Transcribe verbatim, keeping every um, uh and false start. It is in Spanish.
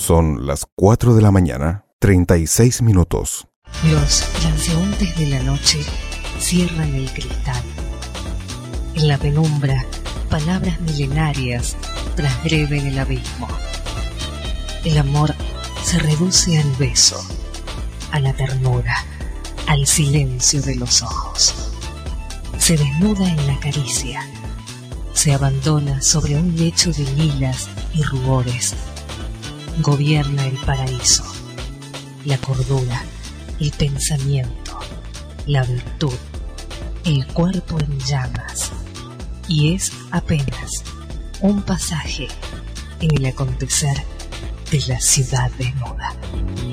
Son las cuatro de la mañana, treinta y seis minutos. Los transeúntes de la noche cierran el cristal. En la penumbra, palabras milenarias transgreden el abismo. El amor se reduce al beso, a la ternura, al silencio de los ojos. Se desnuda en la caricia, se abandona sobre un lecho de lilas y rubores. Gobierna el paraíso, la cordura, el pensamiento, la virtud, el cuerpo en llamas, y es apenas un pasaje en el acontecer de la ciudad desnuda.